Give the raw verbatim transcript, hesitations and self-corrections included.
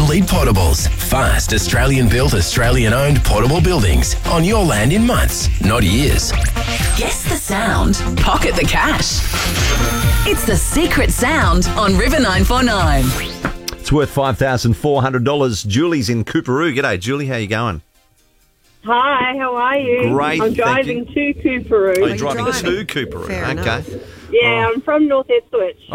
Elite Portables. Fast, Australian-built, Australian-owned portable buildings on your land in months, not years. Guess the sound. Pocket the cash. It's the secret sound on River nine four nine. It's worth five thousand four hundred dollars. Julie's in Cooperoo. G'day, Julie. How you going? Hi, how are you? Great, I'm thank driving to Cooperoo. Oh, you're driving, driving? to Cooperoo. Fair okay. enough. Yeah, I'm from North Ipswich.